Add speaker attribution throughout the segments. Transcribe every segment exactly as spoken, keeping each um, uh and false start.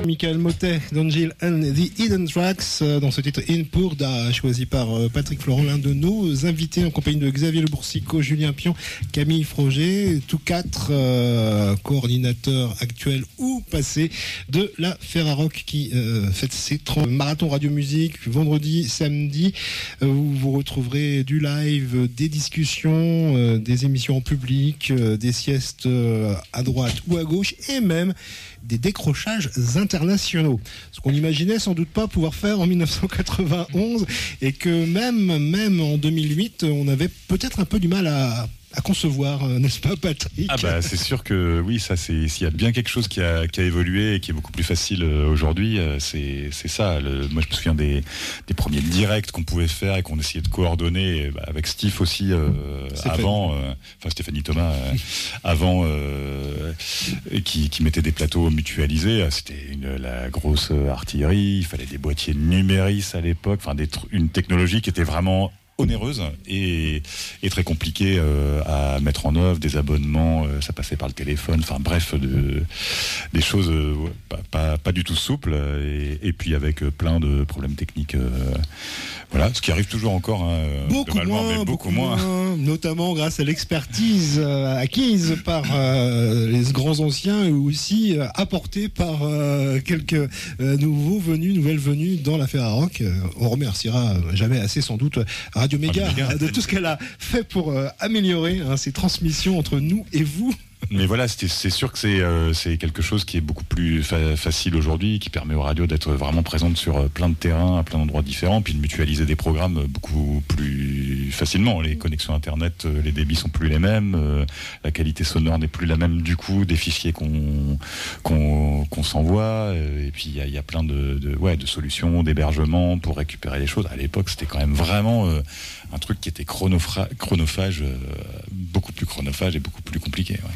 Speaker 1: Michael Motet, d'Angel and the Hidden Tracks, dans ce titre In Pourda, choisi par Patrick Florent, l'un de nos invités, en compagnie de Xavier Le Boursicot, Julien Pion, Camille Froger, tous quatre euh, coordinateurs actuels ou passés de la Ferrarock qui euh, fête ses trente marathons radio musique vendredi, samedi, euh, où vous retrouverez du live, des discussions, euh, des émissions en public, euh, des siestes euh, à droite ou à gauche, et même des décrochages internationaux. Ce qu'on n'imaginait sans doute pas pouvoir faire en dix-neuf cent quatre-vingt-onze, et que même, même en deux mille huit, on avait peut-être un peu du mal à, à concevoir, n'est-ce pas, Patrick ?
Speaker 2: Ah bah c'est sûr que oui, ça c'est s'il y a bien quelque chose qui a, qui a évolué et qui est beaucoup plus facile aujourd'hui, c'est, c'est ça. Le, moi je me souviens des, des premiers directs qu'on pouvait faire et qu'on essayait de coordonner, bah, avec Steve aussi euh, avant, euh, enfin Stéphanie Thomas euh, avant, euh, qui, qui mettait des plateaux mutualisés. C'était une, la grosse artillerie. Il fallait des boîtiers Numéris à l'époque, enfin des, une technologie qui était vraiment onéreuse et, et très compliquée euh, à mettre en œuvre, des abonnements, euh, ça passait par le téléphone, enfin bref, de, des choses euh, pas, pas, pas du tout souples, et, et puis avec euh, plein de problèmes techniques, euh, voilà, ce qui arrive toujours encore, hein,
Speaker 1: beaucoup, moins, mais beaucoup, beaucoup moins, moins, notamment grâce à l'expertise euh, acquise par euh, les grands anciens, et aussi euh, apportée par euh, quelques euh, nouveaux venus, nouvelles venues dans la Ferrarock. Euh, on remerciera jamais assez sans doute Radio Méga, Radio Méga de tout ce qu'elle a fait pour euh, améliorer hein, ces transmissions entre nous et vous.
Speaker 2: Mais voilà, c'est, c'est sûr que c'est, euh, c'est quelque chose qui est beaucoup plus fa- facile aujourd'hui, qui permet aux radios d'être vraiment présentes sur euh, plein de terrains, à plein d'endroits différents, puis de mutualiser des programmes beaucoup plus facilement. Les connexions Internet, euh, les débits sont plus les mêmes, euh, la qualité sonore n'est plus la même du coup, des fichiers qu'on, qu'on, qu'on s'envoie, euh, et puis il y, y a plein de, de, ouais, de solutions d'hébergement pour récupérer les choses. À l'époque, c'était quand même vraiment euh, un truc qui était chronofra- chronophage, euh, beaucoup plus chronophage et beaucoup plus compliqué. Ouais.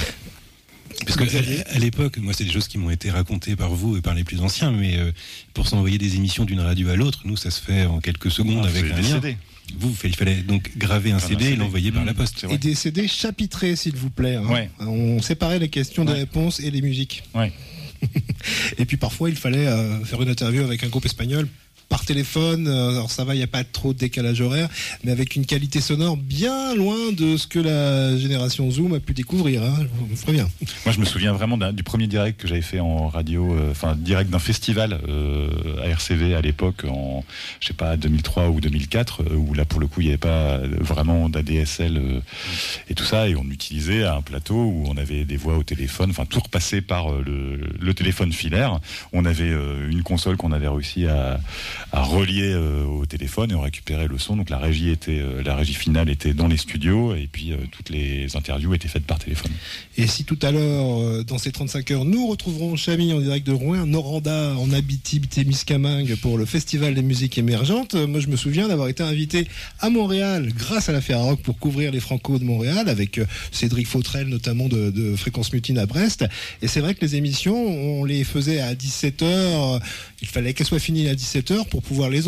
Speaker 3: Parce que à, à l'époque, moi, c'est des choses qui m'ont été racontées par vous et par les plus anciens, mais euh, pour s'envoyer des émissions d'une radio à l'autre, nous, ça se fait en quelques secondes. Ah, avec un lien. C D. Vous, il fallait donc graver un C D, C D et l'envoyer mmh, par la poste.
Speaker 1: Et des C D chapitrés, s'il vous plaît. Hein. Ouais. On séparait les questions ouais. des réponses et les musiques.
Speaker 2: Ouais.
Speaker 1: Et puis parfois, il fallait euh, faire une interview avec un groupe espagnol par téléphone, alors ça va, il n'y a pas trop de décalage horaire, mais avec une qualité sonore bien loin de ce que la génération Zoom a pu découvrir, hein, je vous préviens.
Speaker 2: Moi je me souviens vraiment du premier direct que j'avais fait en radio, enfin euh, direct d'un festival euh, à R C V à l'époque, en je sais pas deux mille trois ou deux mille quatre, euh, où là pour le coup il n'y avait pas vraiment d'A D S L euh, et tout ça, et on utilisait un plateau où on avait des voix au téléphone, enfin tout repassé par euh, le, le téléphone filaire. On avait euh, une console qu'on avait réussi à à relier euh, au téléphone, et on récupérait le son. Donc la régie était, euh, la régie finale était dans les studios, et puis euh, toutes les interviews étaient faites par téléphone.
Speaker 1: Et si tout à l'heure, euh, dans ces trente-cinq heures, nous retrouverons Chamy en direct de Rouen, Noranda en Abitibi-Témiscamingue pour le Festival des musiques émergentes, euh, moi je me souviens d'avoir été invité à Montréal grâce à la Ferrarock pour couvrir les Franco de Montréal, avec euh, Cédric Fautrel notamment de, de Fréquence Mutine à Brest. Et c'est vrai que les émissions, on les faisait à dix-sept heures, il fallait qu'elles soient finies à dix-sept heures pour pouvoir les